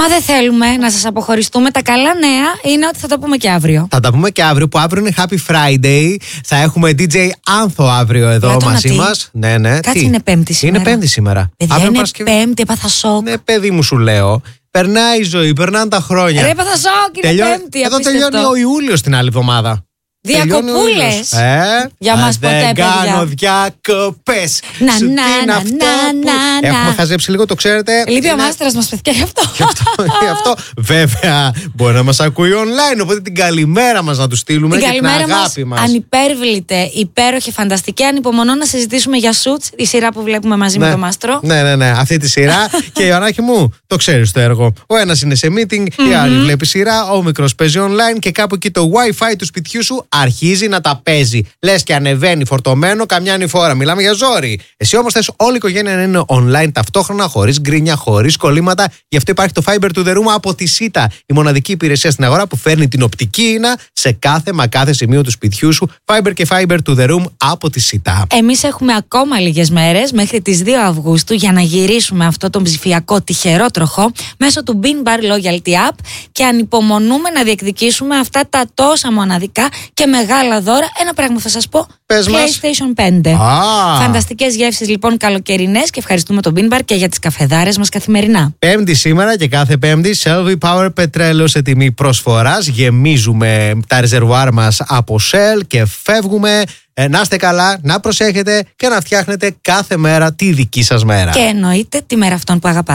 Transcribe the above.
Μα δεν θέλουμε να σας αποχωριστούμε. Τα καλά νέα είναι ότι θα τα πούμε και αύριο. Θα τα πούμε και αύριο, που αύριο είναι Happy Friday. Θα έχουμε DJ Άνθο αύριο εδώ μαζί μας. Ναι, ναι. Κάτσε, είναι Πέμπτη σήμερα. Είναι Πέμπτη σήμερα. Παιδιά, είναι Πέμπτη, έπαθα σοκ. Ναι, παιδί μου, σου λέω. Περνάει η ζωή, περνάνε τα χρόνια. Ρε, έπαθα σοκ, είναι Πέμπτη. Εδώ τελειώνει ο Ιούλιος την άλλη εβδομάδα. Διακοπούλες. Για μας ποτέ, παιδιά. Δεν κάνω διακοπές. Να. Έχουμε χαζέψει λίγο, το ξέρετε. Λείπει ο μάστερας μας, παιδιά, γι' αυτό. Γι' αυτό, βέβαια, μπορεί να μας ακούει online. Οπότε την καλημέρα μας να του στείλουμε. Την και την αγάπη μας. Ανυπέρβλητε, υπέροχη, φανταστική. Ανυπομονώ να συζητήσουμε για Suits, η σειρά που βλέπουμε μαζί με τον Μάστρο. Ναι, αυτή τη σειρά. Και η Ιωαννάκη μου, το ξέρεις το έργο. Ο ένας είναι σε meeting, η άλλη βλέπει σειρά, ο μικρός παίζει online και κάπου εκεί το WiFi του σπιτιού σου αρχίζει να τα παίζει. Λες και ανεβαίνει φορτωμένο καμιά ανηφόρα. Μιλάμε για ζόρι. Εσύ όμως θες όλη η οικογένεια να είναι online ταυτόχρονα, χωρίς γκρίνια, χωρίς κολλήματα. Γι' αυτό υπάρχει το Fiber to the Room από τη ΣΥΤΑ. Η μοναδική υπηρεσία στην αγορά που φέρνει την οπτική ίνα σε κάθε σημείο του σπιτιού σου. Fiber και Fiber to the Room από τη ΣΥΤΑ. Εμείς έχουμε ακόμα λίγες μέρες μέχρι τις 2 Αυγούστου για να γυρίσουμε αυτό τον ψηφιακό τυχερό τροχό μέσω του Bean Bar Loyalty App και ανυπομονούμε να διεκδικήσουμε αυτά τα τόσα μοναδικά και μεγάλα δώρα. Ένα πράγμα θα σας πω. PlayStation 5. Φανταστικές γεύσεις λοιπόν καλοκαιρινές και ευχαριστούμε τον Bean Bar και για τις καφεδάρες μας καθημερινά. Πέμπτη σήμερα και κάθε Πέμπτη Shelby Power πετρέλαιο σε τιμή προσφοράς. Γεμίζουμε τα ρεζερβουάρ μας από Shell και φεύγουμε. Να είστε καλά, να προσέχετε και να φτιάχνετε κάθε μέρα τη δική σας μέρα. Και εννοείται τη μέρα αυτών που αγαπάτε.